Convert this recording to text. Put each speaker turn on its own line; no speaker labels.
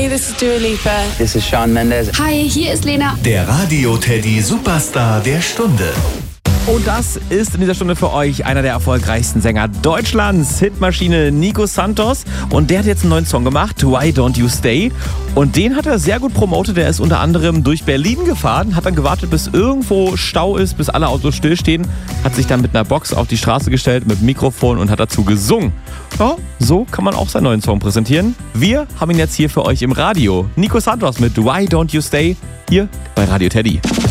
Hey, this is Dua Lipa.
This is Shawn Mendes.
Hi, hier ist Lena.
Der Radio Teddy Superstar der Stunde.
Und das ist in dieser Stunde für euch einer der erfolgreichsten Sänger Deutschlands, Hitmaschine Nico Santos. Und der hat jetzt einen neuen Song gemacht, Why Don't You Stay? Und den hat er sehr gut promotet. Er ist unter anderem durch Berlin gefahren, hat dann gewartet, bis irgendwo Stau ist, bis alle Autos stillstehen, hat sich dann mit einer Box auf die Straße gestellt, mit Mikrofon und hat dazu gesungen. Ja, so kann man auch seinen neuen Song präsentieren. Wir haben ihn jetzt hier für euch im Radio. Nico Santos mit Why Don't You Stay? Hier bei Radio Teddy.